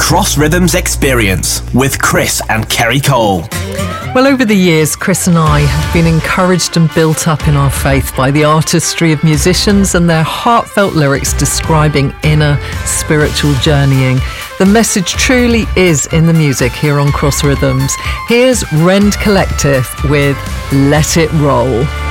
Cross Rhythms Experience with Chris and Kerry Cole. Well, over the years, Chris and I have been encouraged and built up in our faith by the artistry of musicians and their heartfelt lyrics describing inner spiritual journeying. The message truly is in the music here on Cross Rhythms. Here's Rend Collective with Let It Roll.